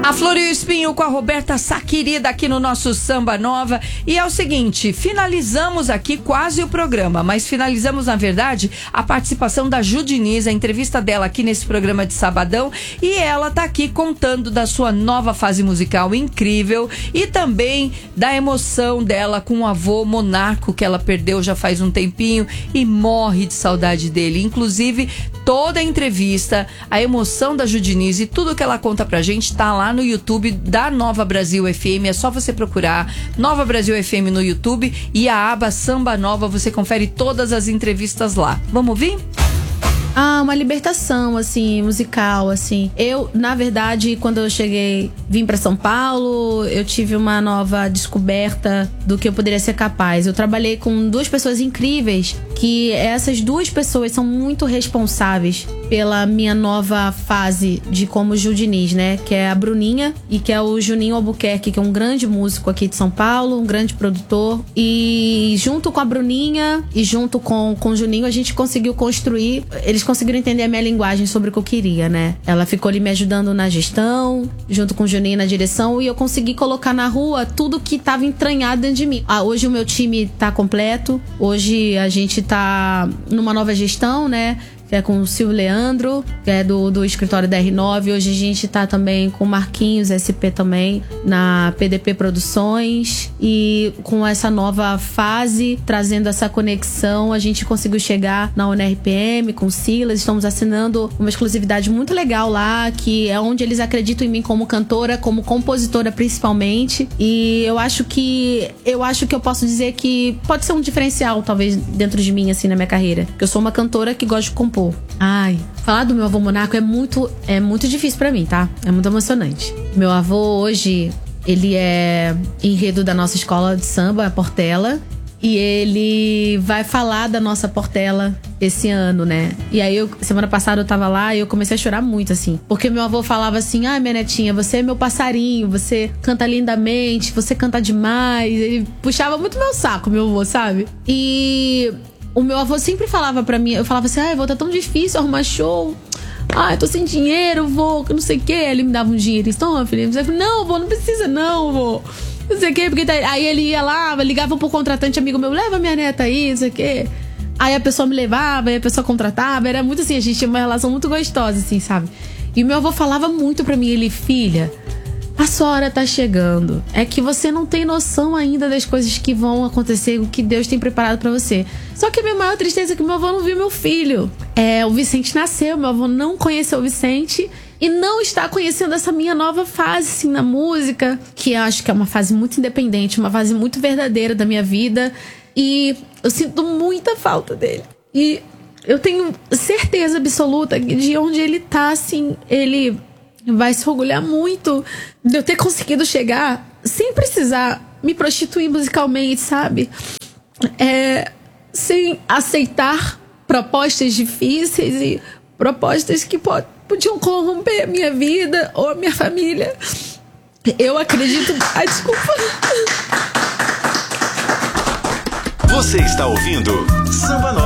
A Flor e o Espinho com a Roberta Sá querida aqui no nosso Samba Nova. E é o seguinte, finalizamos aqui quase o programa, mas finalizamos, na verdade, a participação da Ju Diniz, a entrevista dela aqui nesse programa de sabadão. E ela tá aqui contando da sua nova fase musical incrível e também da emoção dela com o avô Monarco, que ela perdeu já faz um tempinho e morre de saudade dele. Inclusive, toda a entrevista, a emoção da Ju Diniz e tudo que ela conta pra gente tá lá no YouTube da Nova Brasil FM. É só você procurar Nova Brasil FM no YouTube e a aba Samba Nova, você confere todas as entrevistas lá. Vamos ouvir? Uma libertação, assim, musical, assim. Eu, na verdade, quando eu vim pra São Paulo, eu tive uma nova descoberta do que eu poderia ser capaz. Eu trabalhei com duas pessoas incríveis, que essas duas pessoas são muito responsáveis pela minha nova fase de como Ju Diniz, né? Que é a Bruninha e que é o Juninho Albuquerque, que é um grande músico aqui de São Paulo, um grande produtor. E junto com a Bruninha e junto com o Juninho, a gente conseguiu construir... Eles conseguiram entender a minha linguagem sobre o que eu queria, né? Ela ficou ali me ajudando na gestão, junto com o Juninho na direção, e eu consegui colocar na rua tudo que estava entranhado dentro de mim. Hoje o meu time tá completo, hoje a gente tá numa nova gestão, né? Que é com o Silvio Leandro, que é do escritório da R9. Hoje a gente tá também com o Marquinhos SP também, na PDP Produções. E com essa nova fase, trazendo essa conexão, a gente conseguiu chegar na UNRPM com o Silas. Estamos assinando uma exclusividade muito legal lá, que é onde eles acreditam em mim como cantora, como compositora principalmente. E eu acho que eu posso dizer que pode ser um diferencial, talvez, dentro de mim, assim, na minha carreira. Porque eu sou uma cantora que gosta de compor. Falar do meu avô Monarco é muito difícil pra mim, tá? É muito emocionante. Meu avô hoje, ele é enredo da nossa escola de samba, a Portela. E ele vai falar da nossa Portela esse ano, né? E aí, semana passada eu tava lá e eu comecei a chorar muito, assim. Porque meu avô falava assim, minha netinha, você é meu passarinho, você canta lindamente, você canta demais. Ele puxava muito meu saco, meu avô, sabe? E... o meu avô sempre falava pra mim, eu falava assim, vô, tá tão difícil arrumar show. Eu tô sem dinheiro, vô, não sei o que. Ele me dava um dinheiro. Então, filho, não, vô, não precisa não, vô. Não sei o que, porque aí ele ia lá, ligava pro contratante amigo meu, leva minha neta aí, não sei o que. Aí a pessoa me levava, aí a pessoa contratava. Era muito assim, a gente tinha uma relação muito gostosa, assim, sabe? E meu avô falava muito pra mim, ele, filha, a sua hora tá chegando. É que você não tem noção ainda das coisas que vão acontecer, o que Deus tem preparado pra você. Só que a minha maior tristeza é que meu avô não viu meu filho. O Vicente nasceu, meu avô não conheceu o Vicente e não está conhecendo essa minha nova fase, assim, na música, que eu acho que é uma fase muito independente, uma fase muito verdadeira da minha vida. E eu sinto muita falta dele. E eu tenho certeza absoluta de onde ele tá, assim, ele vai se orgulhar muito de eu ter conseguido chegar sem precisar me prostituir musicalmente, sabe? Sem aceitar propostas difíceis e propostas que podiam corromper a minha vida ou a minha família. Eu acredito... desculpa. Você está ouvindo Samba Nova.